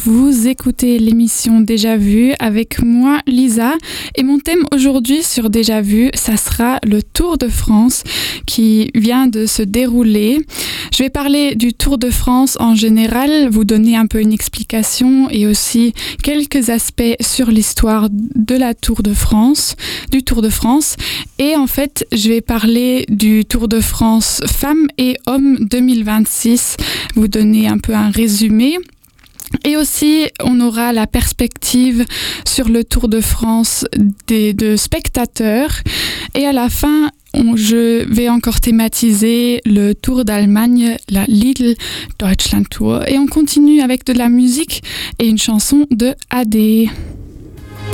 vous écoutez l'émission Déjà Vu avec moi, Lisa. Et mon thème aujourd'hui sur Déjà Vu, ça sera le Tour de France qui vient de se dérouler. Je vais parler du Tour de France en général, vous donner un peu une explication et aussi quelques aspects sur l'histoire de la Tour de France, du Tour de France. Et en fait, je vais parler du Tour de France femmes et hommes 2026, vous donner un peu un résumé. Et aussi, on aura la perspective sur le Tour de France de spectateurs. Et à la fin, je vais encore thématiser le Tour d'Allemagne, la Lidl Deutschland Tour. Et on continue avec de la musique et une chanson de AD.